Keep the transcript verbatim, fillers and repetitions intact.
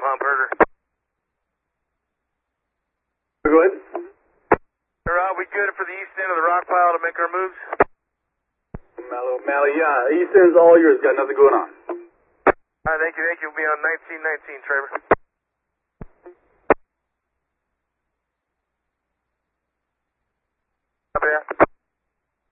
Humberger. Go ahead. Sir, are we good for the east end of the rock pile to make our moves? Mallow, Mally, yeah. East end's all yours. Got nothing going on. All right, thank you, thank you. We'll be on nineteen nineteen, Trevor.